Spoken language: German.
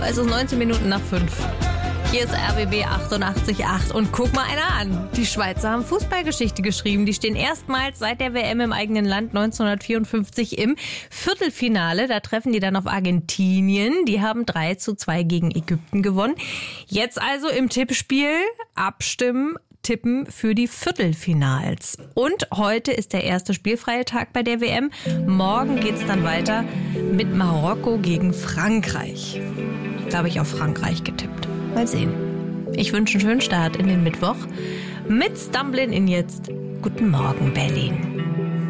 Es ist 19 Minuten nach 5. Hier ist RBB 88.8 und guck mal einer an. Die Schweizer haben Fußballgeschichte geschrieben. Die stehen erstmals seit der WM im eigenen Land 1954 im Viertelfinale. Da treffen die dann auf Argentinien. Die haben 3:2 gegen Ägypten gewonnen. Jetzt also im Tippspiel abstimmen, tippen für die Viertelfinals. Und heute ist der erste spielfreie Tag bei der WM. Morgen geht's dann weiter mit Marokko gegen Frankreich. Da habe ich auf Frankreich getippt. Mal sehen. Ich wünsche einen schönen Start in den Mittwoch mit Stumblin' in jetzt. Guten Morgen, Berlin.